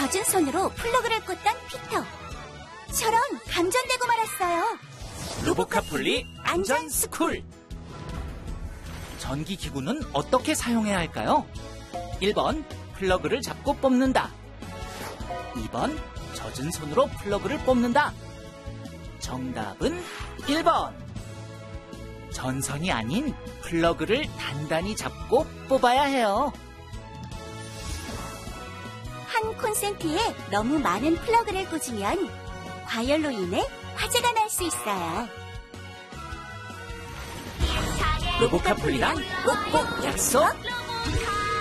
젖은 손으로 플러그를 꽂던 피터. 저런 감전되고 말았어요. 로보카폴리 안전스쿨. 전기기구는 어떻게 사용해야 할까요? 1번, 플러그를 잡고 뽑는다. 2번, 젖은 손으로 플러그를 뽑는다. 정답은 1번. 전선이 아닌 플러그를 단단히 잡고 뽑아야 해요. 한 콘센트에 너무 많은 플러그를 꽂으면 과열로 인해 화재가 날 수 있어요. 로보카폴리랑 꼭꼭 약속!